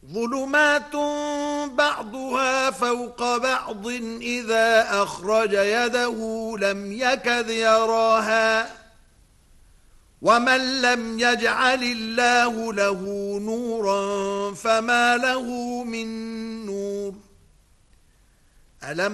ظلمات بعضها فوق بعض إذا أخرج يده لم يكد يراها ومن لم يجعل الله له نورا فما له من نور ألم